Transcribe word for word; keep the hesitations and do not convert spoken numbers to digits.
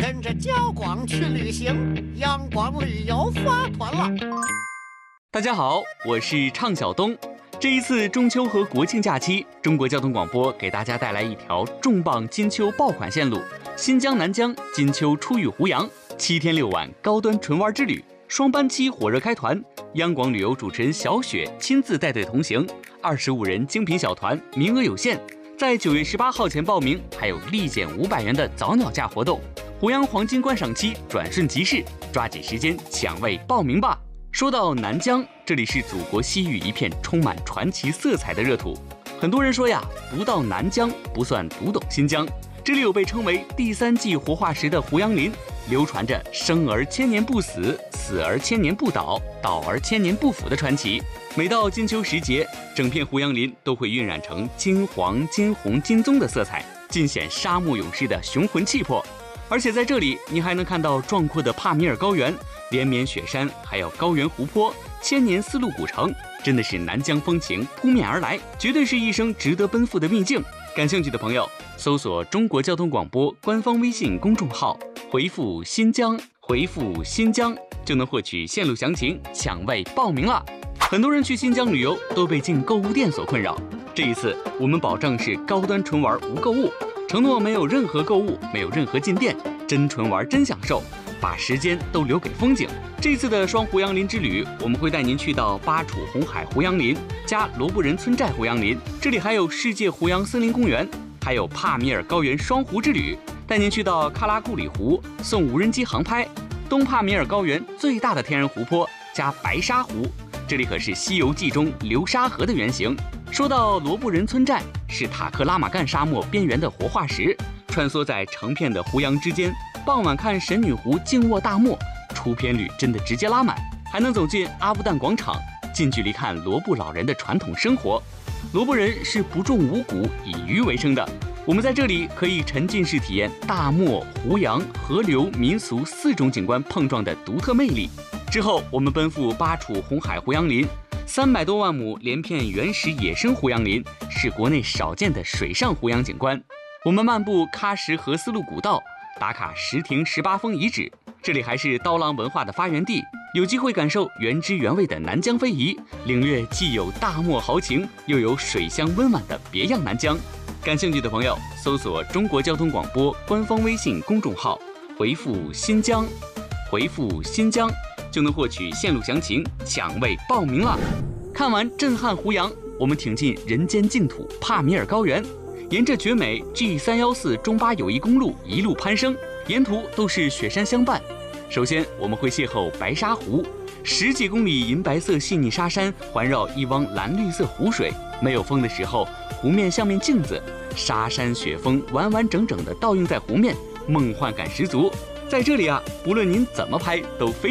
跟着焦光去旅行，阳光旅游发团了。 大家好，我是畅晓东。这一次中秋和国庆假期，中国交通广播给大家带来一条重磅金秋爆款线路——新疆南疆金秋出狱胡杨，七天六晚高端纯玩之旅，双班机火热开团，央广旅游主持人小雪亲自带队同行，二十五人精品小团，名额有限，在九月十八号前报名，还有立减五百元的早鸟价活动。胡杨黄金观赏期转瞬即逝，抓紧时间抢位报名吧。说到南疆，这里是祖国西域一片充满传奇色彩的热土。很多人说呀，不到南疆不算读懂新疆。这里有被称为第三纪活化石的胡杨林，流传着生而千年不死，死而千年不倒，倒而千年不腐的传奇。每到金秋时节，整片胡杨林都会晕染成金黄、金红、金棕的色彩，尽显沙漠勇士的雄浑气魄。而且在这里，你还能看到壮阔的帕米尔高原、连绵雪山，还有高原湖泊、千年丝路古城，真的是南疆风情扑面而来，绝对是一生值得奔赴的秘境。感兴趣的朋友，搜索中国交通广播官方微信公众号，回复新疆，回复新疆就能获取线路详情，抢位报名了。很多人去新疆旅游都被进购物店所困扰，这一次我们保证是高端纯玩无购物，承诺没有任何购物，没有任何进店，真纯玩真享受，把时间都留给风景。这次的双胡杨林之旅，我们会带您去到巴楚红海胡杨林加罗布人村寨胡杨林，这里还有世界胡杨森林公园，还有帕米尔高原双湖之旅，带您去到喀拉库里湖送无人机航拍，东帕米尔高原最大的天然湖泊加白沙湖，这里可是《西游记》中流沙河的原型。说到罗布人村寨，是塔克拉玛干沙漠边缘的活化石，穿梭在成片的胡杨之间，傍晚看神女湖静卧大漠，出片率真的直接拉满。还能走进阿布旦广场，近距离看罗布老人的传统生活。罗布人是不种五谷，以渔为生的。我们在这里可以沉浸式体验大漠、胡杨、河流、民俗四种景观碰撞的独特魅力。之后我们奔赴巴楚红海胡杨林，三百多万亩连片原始野生胡杨林，是国内少见的水上胡杨景观。我们漫步喀什河丝路古道，打卡石亭十八峰遗址，这里还是刀郎文化的发源地，有机会感受原汁原味的南疆非遗，领略既有大漠豪情，又有水乡温婉的别样南疆。感兴趣的朋友，搜索中国交通广播官方微信公众号，回复新疆，回复新疆就能获取线路详情，抢位报名了。看完震撼胡杨，我们挺进人间净土帕米尔高原，沿着绝美 G 三一四中巴友谊公路一路攀升，沿途都是雪山相伴。首先我们会邂逅白沙湖，十几公里银白色细腻沙山环绕一汪蓝绿色湖水，没有风的时候，湖面像面镜子，沙山雪峰完完整整地倒映在湖面，梦幻感十足。在这里啊，不论您怎么拍都非